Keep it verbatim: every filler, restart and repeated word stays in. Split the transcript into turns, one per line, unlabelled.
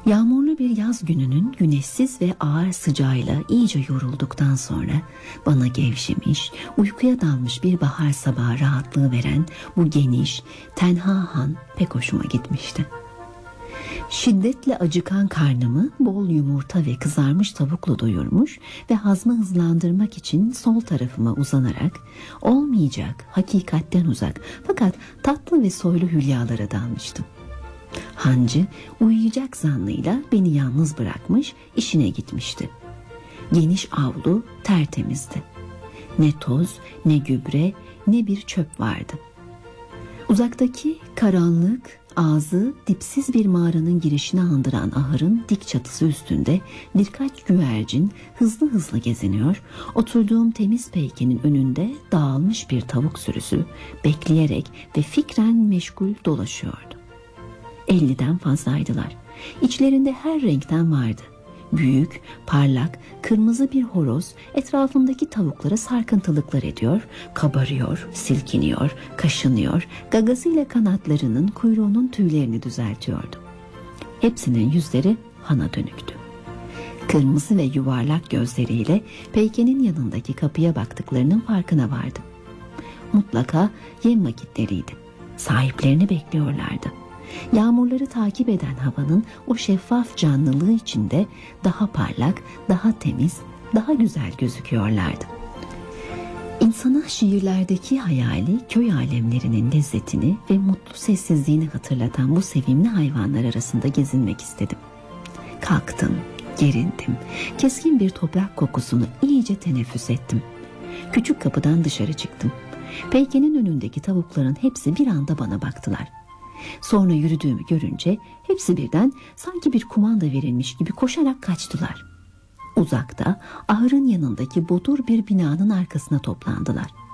Yağmurlu bir yaz gününün güneşsiz ve ağır sıcağıyla iyice yorulduktan sonra bana gevşemiş, uykuya dalmış bir bahar sabahı rahatlığı veren bu geniş, tenha han pek hoşuma gitmişti. Şiddetle acıkan karnımı bol yumurta ve kızarmış tavukla doyurmuş ve hazmı hızlandırmak için sol tarafıma uzanarak olmayacak, hakikatten uzak fakat tatlı ve soylu hülyalara dalmıştım. Hancı uyuyacak zannıyla beni yalnız bırakmış, işine gitmişti. Geniş avlu tertemizdi. Ne toz, ne gübre, ne bir çöp vardı. Uzaktaki karanlık, ağzı dipsiz bir mağaranın girişine andıran ahırın dik çatısı üstünde birkaç güvercin hızlı hızlı geziniyor, oturduğum temiz peykenin önünde dağılmış bir tavuk sürüsü bekleyerek ve fikren meşgul dolaşıyordu. Elliden fazlaydılar. İçlerinde her renkten vardı. Büyük, parlak, kırmızı bir horoz etrafındaki tavuklara sarkıntılıklar ediyor, kabarıyor, silkiniyor, kaşınıyor, gagasıyla kanatlarının, kuyruğunun tüylerini düzeltiyordu. Hepsinin yüzleri hana dönüktü. Kırmızı ve yuvarlak gözleriyle peykenin yanındaki kapıya baktıklarının farkına vardım. Mutlaka yem vakitleriydi. Sahiplerini bekliyorlardı. Yağmurları takip eden havanın o şeffaf canlılığı içinde daha parlak, daha temiz, daha güzel gözüküyorlardı. İnsana şiirlerdeki hayali köy alemlerinin lezzetini ve mutlu sessizliğini hatırlatan bu sevimli hayvanlar arasında gezinmek istedim. Kalktım, gerindim, keskin bir toprak kokusunu iyice teneffüs ettim. Küçük kapıdan dışarı çıktım. Peykenin önündeki tavukların hepsi bir anda bana baktılar. Sonra yürüdüğümü görünce hepsi birden sanki bir kumanda verilmiş gibi koşarak kaçtılar. Uzakta ahırın yanındaki bodur bir binanın arkasına toplandılar.